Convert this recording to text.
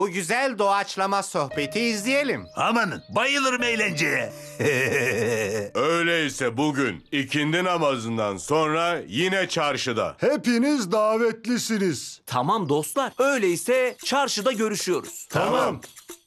Bu güzel doğaçlama sohbeti izleyelim. Amanın, bayılırım eğlenceye. Öyleyse bugün ikindi namazından sonra yine çarşıda. Hepiniz davetlisiniz. Tamam dostlar. Öyleyse çarşıda görüşüyoruz. Tamam.